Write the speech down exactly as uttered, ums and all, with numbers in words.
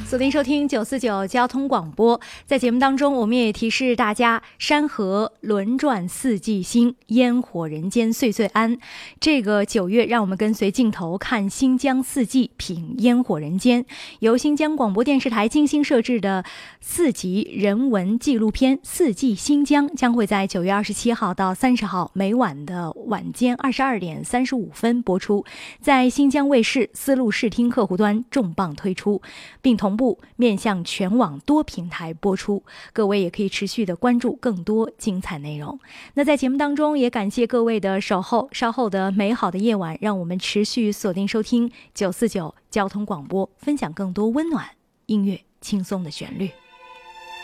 锁定收听九四九交通广播，在节目当中我们也提示大家，山河轮转四季新，烟火人间岁岁安。这个九月让我们跟随镜头看新疆四季，品烟火人间。由新疆广播电视台精心设置的四集人文纪录片《四季新疆》将会在九月二十七号到三十号每晚的晚间二十二点三十五分播出，在新疆卫视丝路视听客户端重磅推出，并同步面向全网多平台播出，各位也可以持续的关注更多精彩内容。那在节目当中也感谢各位的守候，稍后的美好的夜晚，让我们持续锁定收听九四九交通广播，分享更多温暖音乐轻松的旋律。